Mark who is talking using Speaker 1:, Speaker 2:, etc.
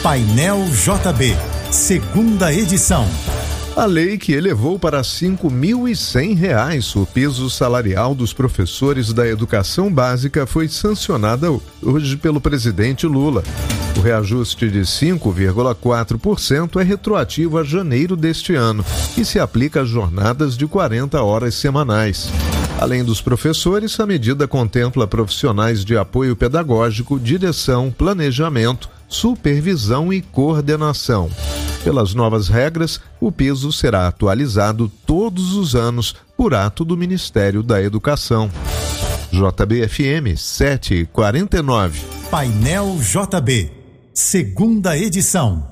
Speaker 1: Painel JB, segunda edição.
Speaker 2: A lei que elevou para R$ 5.100 o piso salarial dos professores da educação básica foi sancionada hoje pelo presidente Lula. O reajuste de 5,4% é retroativo a janeiro deste ano e se aplica às jornadas de 40 horas semanais. Além dos professores, a medida contempla profissionais de apoio pedagógico, direção, planejamento, supervisão e coordenação. Pelas novas regras, o piso será atualizado todos os anos por ato do Ministério da Educação. JBFM 749.
Speaker 1: Painel JB, segunda edição.